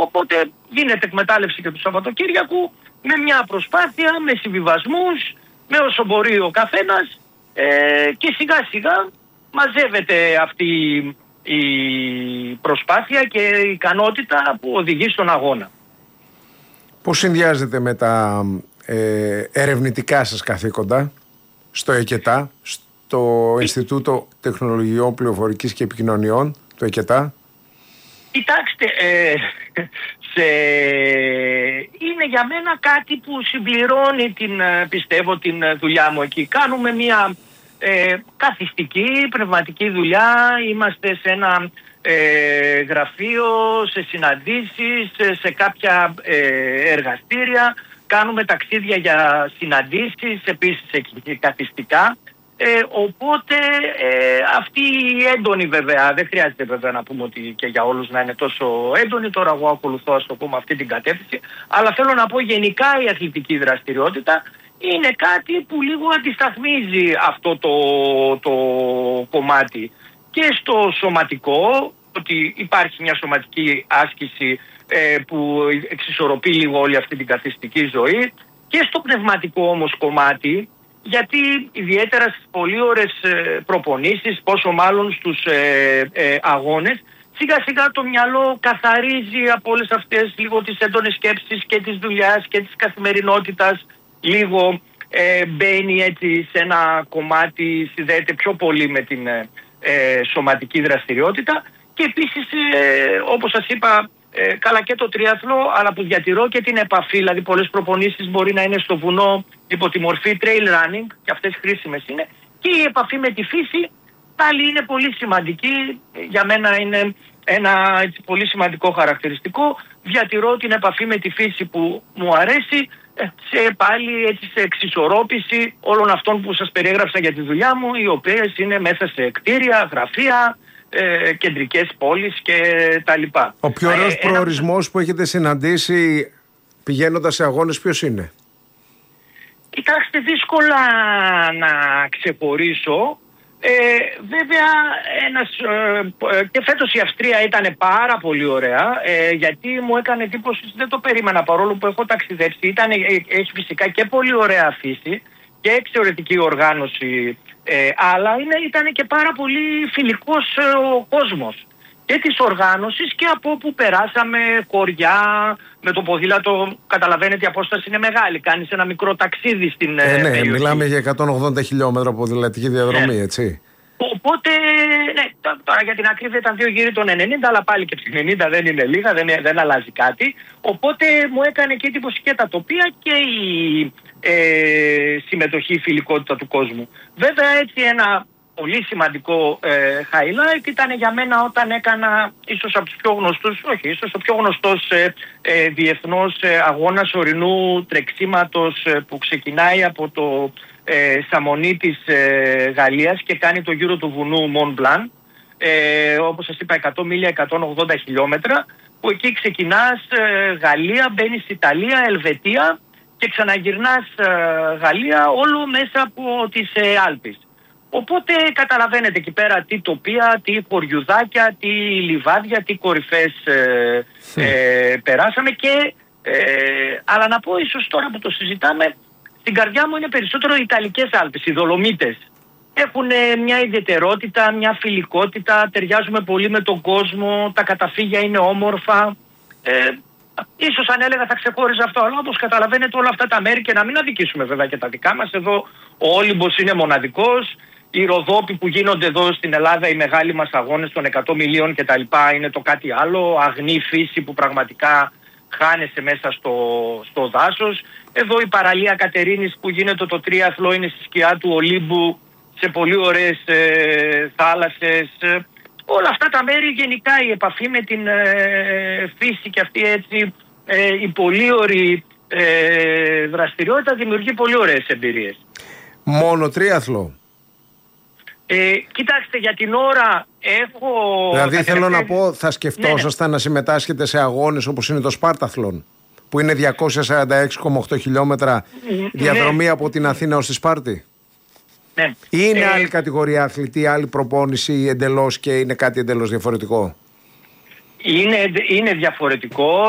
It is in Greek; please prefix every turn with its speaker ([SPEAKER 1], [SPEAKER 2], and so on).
[SPEAKER 1] Οπότε γίνεται εκμετάλλευση και του Σαββατοκύριακου με μια προσπάθεια, με συμβιβασμούς, με όσο μπορεί ο καθένας και σιγά σιγά μαζεύεται αυτή η προσπάθεια και η ικανότητα που οδηγεί στον αγώνα.
[SPEAKER 2] Πώς συνδυάζεται με τα ερευνητικά σας καθήκοντα στο ΕΚΕΤΑ, στο Ινστιτούτο Τεχνολογιών Πληροφορικής και Επικοινωνιών, το ΕΚΕΤΑ?
[SPEAKER 1] Κοιτάξτε, είναι για μένα κάτι που συμπληρώνει πιστεύω την δουλειά μου εκεί. Κάνουμε μια καθιστική, πνευματική δουλειά, είμαστε σε ένα γραφείο, σε συναντήσεις, σε κάποια εργαστήρια, κάνουμε ταξίδια για συναντήσεις, επίσης καθιστικά. Οπότε αυτή η έντονη, βέβαια, δεν χρειάζεται βέβαια να πούμε ότι και για όλους να είναι τόσο έντονη, τώρα εγώ ακολουθώ, ας το πούμε, αυτή την κατεύθυνση, αλλά θέλω να πω γενικά η αθλητική δραστηριότητα είναι κάτι που λίγο αντισταθμίζει αυτό το κομμάτι και στο σωματικό, ότι υπάρχει μια σωματική άσκηση που εξισορροπεί λίγο όλη αυτή την καθιστική ζωή, και στο πνευματικό όμως κομμάτι, γιατί ιδιαίτερα στις πολύ ωραίες προπονήσεις, πόσο μάλλον στους αγώνες, σιγά σιγά το μυαλό καθαρίζει από όλες αυτές λίγο τις έντονες σκέψεις και της δουλειάς και της καθημερινότητας, λίγο μπαίνει έτσι σε ένα κομμάτι, συνδέεται πιο πολύ με την σωματική δραστηριότητα, και επίσης όπως σας είπα, καλά και το τρίαθλο, αλλά που διατηρώ και την επαφή, δηλαδή πολλές προπονήσεις μπορεί να είναι στο βουνό υπό τη μορφή trail running, και αυτές χρήσιμες είναι, και η επαφή με τη φύση πάλι είναι πολύ σημαντική, για μένα είναι ένα έτσι, πολύ σημαντικό χαρακτηριστικό. Διατηρώ την επαφή με τη φύση που μου αρέσει, πάλι έτσι σε εξισορρόπηση όλων αυτών που σας περιέγραψα για τη δουλειά μου, οι οποίες είναι μέσα σε κτίρια, γραφεία, κεντρικές πόλεις και τα λοιπά.
[SPEAKER 2] Ο πιο ωραίος προορισμός που έχετε συναντήσει πηγαίνοντας σε αγώνες ποιος είναι?
[SPEAKER 1] Κοιτάξτε, δύσκολα να ξεχωρίσω. Βέβαια και φέτος η Αυστρία ήταν πάρα πολύ ωραία, γιατί μου έκανε εντύπωση, δεν το περίμενα παρόλο που έχω ταξιδέψει. Έχει φυσικά και πολύ ωραία φύση και εξαιρετική οργάνωση, αλλά ήταν και πάρα πολύ φιλικός ο κόσμος και της οργάνωσης και από όπου περάσαμε, χωριά, με το ποδήλατο, καταλαβαίνετε η απόσταση είναι μεγάλη, κάνεις ένα μικρό ταξίδι στην περιοχή.
[SPEAKER 2] Μιλάμε για 180 χιλιόμετρα ποδηλατική διαδρομή, έτσι.
[SPEAKER 1] Οπότε, ναι, τώρα για την ακρίβεια ήταν 2 γύρι των 90, αλλά πάλι και τις 90 δεν είναι λίγα, δεν αλλάζει κάτι. Οπότε μου έκανε και εντύπωση και τα τοπία και η συμμετοχή, η φιλικότητα του κόσμου. Βέβαια, έτσι ένα πολύ σημαντικό highlight ήταν για μένα όταν έκανα ίσως από τους πιο γνωστούς, όχι, ίσως ο πιο γνωστός διεθνός αγώνας ορεινού τρεξίματος που ξεκινάει από το Σαμονί της Γαλλίας και κάνει το γύρο του βουνού Mont Blanc, όπως σας είπα 100 μίλια, 180 χιλιόμετρα, που εκεί ξεκινάς Γαλλία, μπαίνεις Ιταλία, Ελβετία και ξαναγυρνάς Γαλλία, όλο μέσα από τις Άλπεις. Οπότε καταλαβαίνετε εκεί πέρα τι τοπία, τι χωριουδάκια, τι λιβάδια, τι κορυφές περάσαμε αλλά να πω ίσως τώρα που το συζητάμε, στην καρδιά μου είναι περισσότερο οι Ιταλικές Άλπεις, οι Δολομίτες. Έχουν μια ιδιαιτερότητα, μια φιλικότητα, ταιριάζουμε πολύ με τον κόσμο, τα καταφύγια είναι όμορφα. Ίσως αν έλεγα θα ξεχώριζα αυτό, αλλά όπως καταλαβαίνετε όλα αυτά τα μέρη, και να μην αδικήσουμε βέβαια και τα δικά μας, εδώ ο Όλυμπος είναι μοναδικός, οι Ροδόποι που γίνονται εδώ στην Ελλάδα, οι μεγάλοι μας αγώνες των 100 μιλίων και τα λοιπά, είναι το κάτι άλλο, αγνή φύση που πραγματικά χάνεσαι μέσα στο δάσος. Εδώ η παραλία Κατερίνης που γίνεται το τρίαθλο είναι στη σκιά του Ολύμπου, σε πολύ ωραίες θάλασσες. Όλα αυτά τα μέρη, γενικά η επαφή με την φύση και αυτή έτσι η πολύ ωραία δραστηριότητα δημιουργεί πολύ ωραίες εμπειρίες.
[SPEAKER 2] Μόνο τρίαθλο?
[SPEAKER 1] Κοιτάξτε, για την ώρα έχω...
[SPEAKER 2] Δηλαδή θέλω να πω, θα σκεφτόσασταν να συμμετάσχετε σε αγώνες όπως είναι το Σπάρταθλον, που είναι 246,8 χιλιόμετρα διαδρομή από την Αθήνα ως τη Σπάρτη?
[SPEAKER 1] Ναι.
[SPEAKER 2] Ή είναι άλλη κατηγορία αθλητή, άλλη προπόνηση εντελώς και είναι κάτι εντελώς διαφορετικό?
[SPEAKER 1] Είναι διαφορετικό.